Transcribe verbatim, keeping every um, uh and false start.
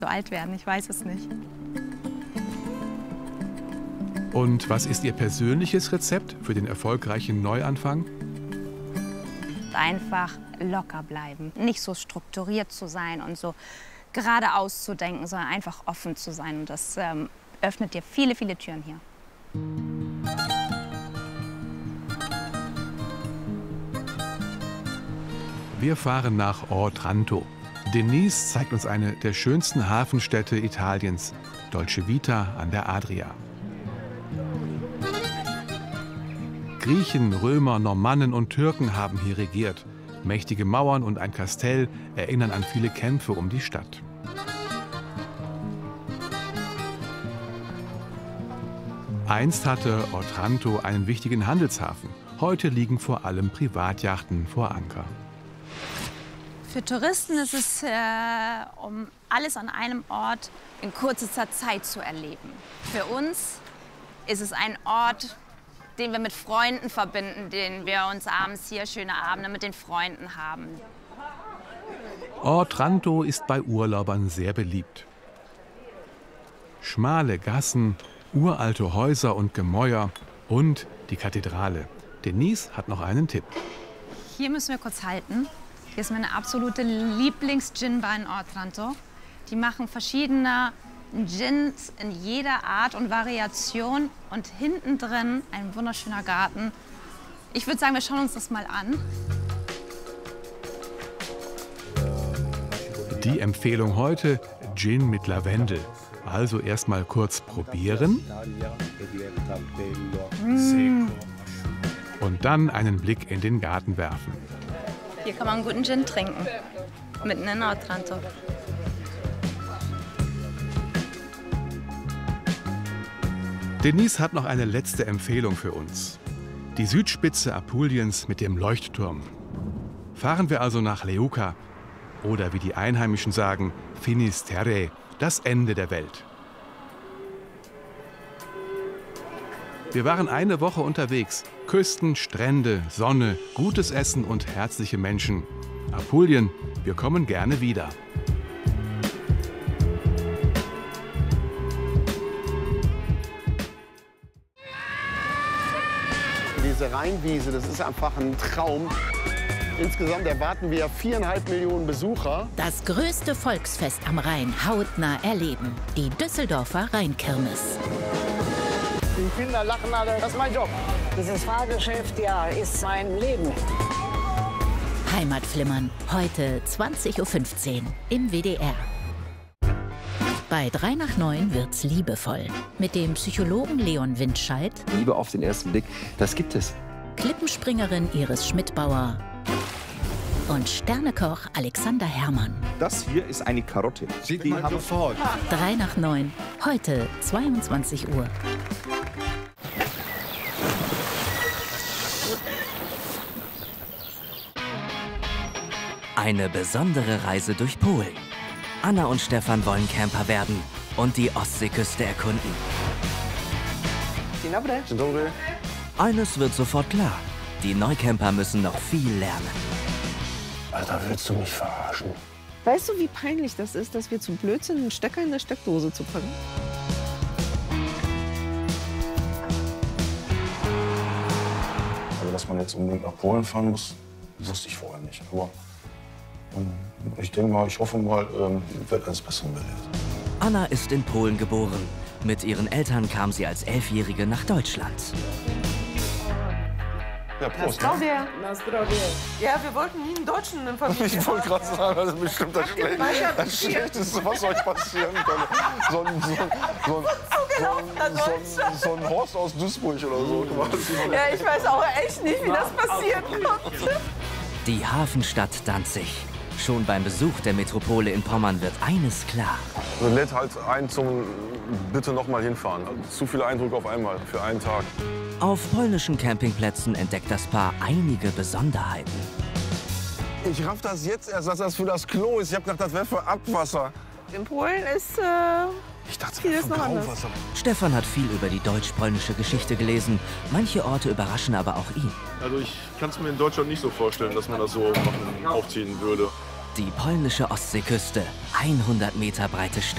So alt werden, ich weiß es nicht. Und was ist Ihr persönliches Rezept für den erfolgreichen Neuanfang? Einfach locker bleiben, nicht so strukturiert zu sein und so geradeaus zu denken, sondern einfach offen zu sein. Und das ähm, öffnet dir viele, viele Türen hier. Wir fahren nach Otranto. Denise zeigt uns eine der schönsten Hafenstädte Italiens, Dolce Vita an der Adria. Griechen, Römer, Normannen und Türken haben hier regiert. Mächtige Mauern und ein Kastell erinnern an viele Kämpfe um die Stadt. Einst hatte Otranto einen wichtigen Handelshafen. Heute liegen vor allem Privatjachten vor Anker. Für Touristen ist es, äh, um alles an einem Ort in kürzester Zeit zu erleben. Für uns ist es ein Ort, den wir mit Freunden verbinden, den wir uns abends hier schöne Abende mit den Freunden haben. Otranto ist bei Urlaubern sehr beliebt. Schmale Gassen, uralte Häuser und Gemäuer und die Kathedrale. Denise hat noch einen Tipp. Hier müssen wir kurz halten. Hier ist meine absolute Lieblings-Gin-Bar in Otranto. Die machen verschiedene Gins in jeder Art und Variation und hinten drin ein wunderschöner Garten. Ich würde sagen, wir schauen uns das mal an. Die Empfehlung heute, Gin mit Lavendel. Also erstmal kurz probieren. Mm. Und dann einen Blick in den Garten werfen. Hier kann man einen guten Gin trinken, mitten in Otranto. Denise hat noch eine letzte Empfehlung für uns. Die Südspitze Apuliens mit dem Leuchtturm. Fahren wir also nach Leuca oder wie die Einheimischen sagen, Finisterre, das Ende der Welt. Wir waren eine Woche unterwegs. Küsten, Strände, Sonne, gutes Essen und herzliche Menschen. Apulien, wir kommen gerne wieder. Diese Rheinwiese, das ist einfach ein Traum. Insgesamt erwarten wir viereinhalb Millionen Besucher. Das größte Volksfest am Rhein hautnah erleben. Die Düsseldorfer Rheinkirmes. Die Kinder lachen alle, das ist mein Job. Dieses Fahrgeschäft, ja, ist mein Leben. Heimatflimmern, heute zwanzig Uhr fünfzehn im W D R. Bei drei nach neun wird's liebevoll. Mit dem Psychologen Leon Windscheid. Liebe auf den ersten Blick, das gibt es. Klippenspringerin Iris Schmidbauer. Und Sternekoch Alexander Herrmann. Das hier ist eine Karotte. Sieht man sofort. drei nach neun, heute zweiundzwanzig Uhr. Eine besondere Reise durch Polen. Anna und Stefan wollen Camper werden und die Ostseeküste erkunden. Dzień dobry. Dzień dobry. Eines wird sofort klar. Die Neucamper müssen noch viel lernen. Alter, willst du mich verarschen? Weißt du, wie peinlich das ist, dass wir zu blöd sind, einen Stecker in der Steckdose zu packen? Also, dass man jetzt unbedingt nach Polen fahren muss, wusste ich vorher nicht. Aber um, ich denke mal, ich hoffe mal, ähm, wird eines Besseren belehrt. Anna ist in Polen geboren. Mit ihren Eltern kam sie als Elfjährige nach Deutschland. Ja, Prost. Na zdrowie. Ja, wir wollten nie einen Deutschen in Familie. Ich wollte gerade sagen, das ist bestimmt das, Schle das Schlechteste, was euch passieren kann. So ein, so ein, so ein, so ein, so ein, so ein Horst aus Duisburg oder so. Ja, ich weiß auch echt nicht, wie das passieren konnte. Die Hafenstadt Danzig. Schon beim Besuch der Metropole in Pommern wird eines klar. Also lädt halt ein zum bitte noch mal hinfahren. Also zu viele Eindrücke auf einmal für einen Tag. Auf polnischen Campingplätzen entdeckt das Paar einige Besonderheiten. Ich raff das jetzt erst, dass das für das Klo ist. Ich hab gedacht, das wäre für Abwasser. In Polen ist äh, Ich dachte, vieles das noch wäre für anders. Grauwasser. Stefan hat viel über die deutsch-polnische Geschichte gelesen. Manche Orte überraschen aber auch ihn. Also ich kann es mir in Deutschland nicht so vorstellen, dass man das so machen, aufziehen würde. Die polnische Ostseeküste, hundert Meter breite Strände.